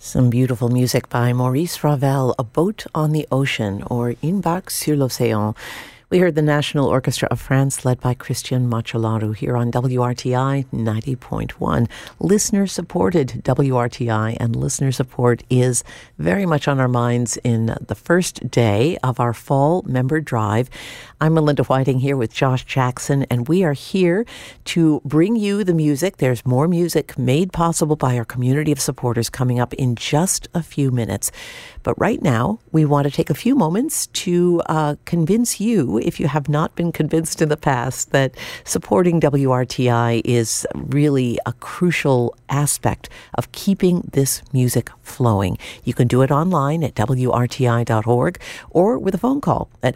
Some beautiful music by Maurice Ravel, A Boat on the Ocean, or Une barque sur l'océan. We heard the National Orchestra of France led by Christian Macellaro here on WRTI 90.1. Listener-supported WRTI, and listener support is very much on our minds in the first day of our fall member drive. I'm Melinda Whiting here with Josh Jackson, and we are here to bring you the music. There's more music made possible by our community of supporters coming up in just a few minutes. But right now, we want to take a few moments to convince you, if you have not been convinced in the past, that supporting WRTI is really a crucial aspect of keeping this music flowing. You can do it online at WRTI.org or with a phone call at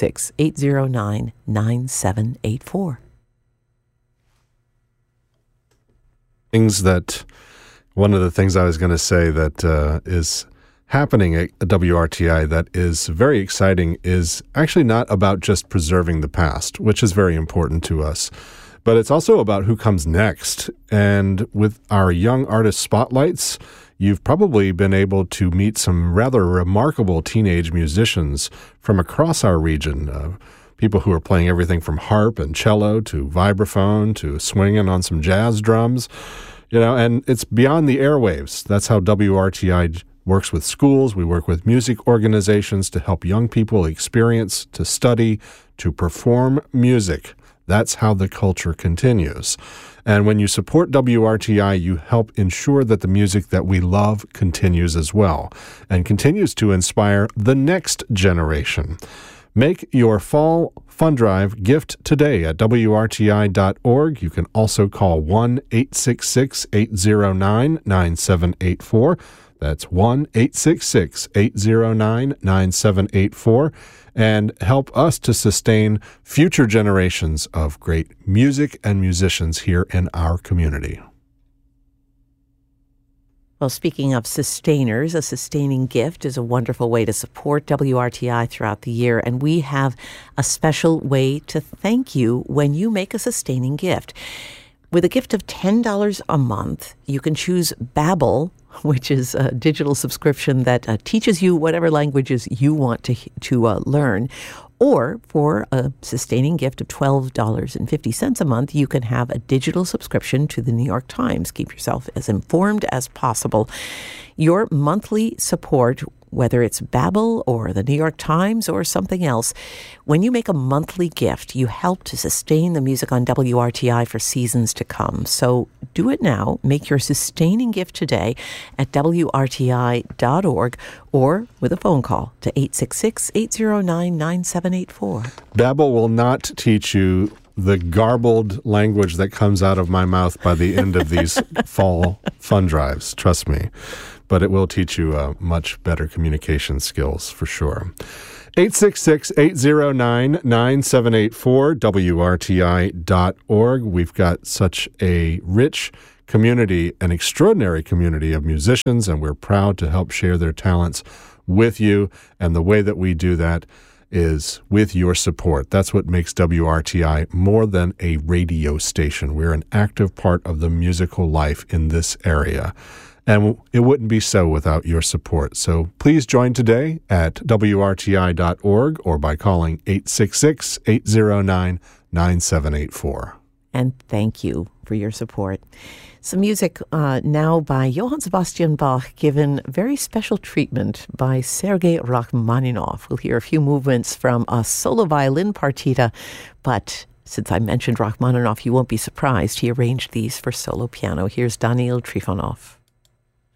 866-809-9784. One of the things I was going to say that is happening at WRTI that is very exciting is actually not about just preserving the past, which is very important to us, but it's also about who comes next. And with our Young Artist Spotlights, you've probably been able to meet some rather remarkable teenage musicians from across our region, people who are playing everything from harp and cello to vibraphone to swinging on some jazz drums, and it's beyond the airwaves. That's how WRTI works with schools. We work with music organizations to help young people experience, to study, to perform music. That's how the culture continues. And when you support WRTI, you help ensure that the music that we love continues as well and continues to inspire the next generation. Make your fall fund drive gift today at WRTI.org. You can also call 1-866-809-9784. That's 1-866-809-9784, and help us to sustain future generations of great music and musicians here in our community. Well, speaking of sustainers, a sustaining gift is a wonderful way to support WRTI throughout the year, and we have a special way to thank you when you make a sustaining gift. With a gift of $10 a month, you can choose Babbel, which is a digital subscription that teaches you whatever languages you want to learn. Or for a sustaining gift of $12.50 a month, you can have a digital subscription to the New York Times. Keep yourself as informed as possible. Your monthly support, whether it's Babbel or the New York Times or something else, when you make a monthly gift, you help to sustain the music on WRTI for seasons to come. So do it now. Make your sustaining gift today at WRTI.org or with a phone call to 866-809-9784. Babbel will not teach you the garbled language that comes out of my mouth by the end of these fall fund drives, trust me. But it will teach you much better communication skills for sure. 866-809-9784, WRTI.org. We've got such a rich community, an extraordinary community of musicians, and we're proud to help share their talents with you. And the way that we do that is with your support. That's what makes WRTI more than a radio station. We're an active part of the musical life in this area. And it wouldn't be so without your support. So please join today at WRTI.org or by calling 866-809-9784. And thank you for your support. Some music now by Johann Sebastian Bach, given very special treatment by Sergei Rachmaninoff. We'll hear a few movements from a solo violin partita, but since I mentioned Rachmaninoff, you won't be surprised. He arranged these for solo piano. Here's Daniil Trifonov.